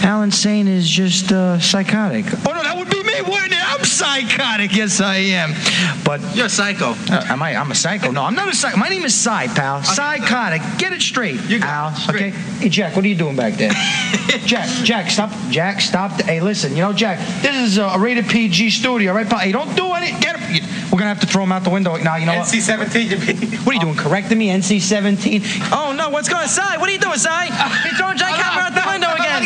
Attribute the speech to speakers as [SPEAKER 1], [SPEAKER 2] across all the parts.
[SPEAKER 1] Alan Sane is just psychotic. Oh, no, that would be me, wouldn't it? I'm psychotic. Yes, I am. But
[SPEAKER 2] You're a psycho.
[SPEAKER 1] am I? I'm a psycho. No, I'm not a psycho. My name is Cy, pal. Psychotic. Get it straight, Al. Okay? Hey, Jack, what are you doing back there? Jack, stop. Jack, stop. Hey, listen, Jack, this is a rated PG studio, right, pal? Hey, don't do it. Get him. We're going to have to throw him out the window. Now, you know what?
[SPEAKER 2] NC-17, you mean?
[SPEAKER 1] What are you doing, correcting me? NC-17?
[SPEAKER 3] Oh, no, what's going on? Cy, what are you doing, Cy? You're throwing Jack Hammer out the window again.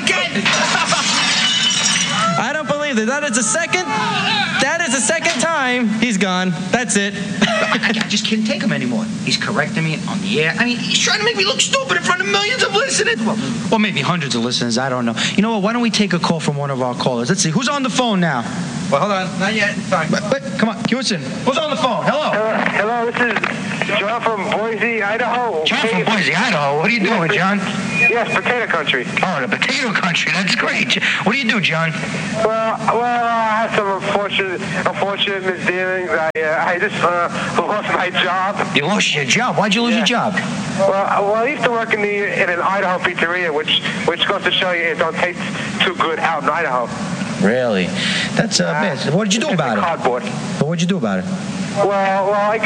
[SPEAKER 3] I don't believe it. That is the second time he's gone. That's it.
[SPEAKER 1] I just can't take him anymore. He's correcting me on the air. I mean, he's trying to make me look stupid in front of millions of listeners. Well, maybe hundreds of listeners. I don't know. You know what? Why don't we take a call from one of our callers? Let's see. Who's on the phone now?
[SPEAKER 2] Well, hold on. Not yet. Sorry.
[SPEAKER 1] But come on. Give us in. Who's on the phone? Hello.
[SPEAKER 4] Hello, this is John from Boise, Idaho.
[SPEAKER 1] John from Boise, Idaho. What are you doing, John?
[SPEAKER 4] Yes, potato country.
[SPEAKER 1] Oh, the potato country. That's great. What do you do, John?
[SPEAKER 4] Well, I had some unfortunate misdealings. I just lost my job.
[SPEAKER 1] You lost your job. Why'd you lose your job?
[SPEAKER 4] Well, I used to work in an Idaho pizzeria, which goes to show you it don't taste too good out in Idaho.
[SPEAKER 1] Really? That's bad. What did you do about it?
[SPEAKER 4] Cardboard.
[SPEAKER 1] But what'd you do about it?
[SPEAKER 4] Well,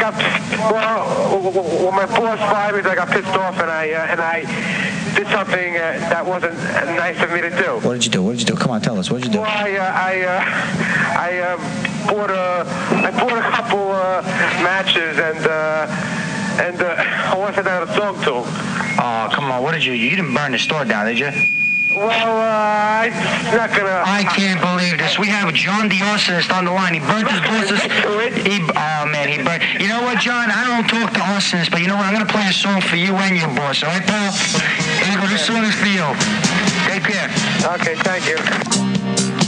[SPEAKER 4] when my boss fired me, I got pissed off, and I did something that wasn't nice of me to do.
[SPEAKER 1] What did you do? Come on, tell us. What did you do?
[SPEAKER 4] Well, I bought a couple matches and I wanted to down a song to him.
[SPEAKER 1] Oh, come on. What did you? You didn't burn the store down, did you?
[SPEAKER 4] Well, I'm not gonna.
[SPEAKER 1] I can't believe this. We have John the arsonist on the line. He burnt his boss's. He burnt. You know what, John? I don't talk to arsonists, but you know what? I'm gonna play a song for you and your boss. All right, pal? Here you go. This song is for you. Take care.
[SPEAKER 4] Okay, thank you.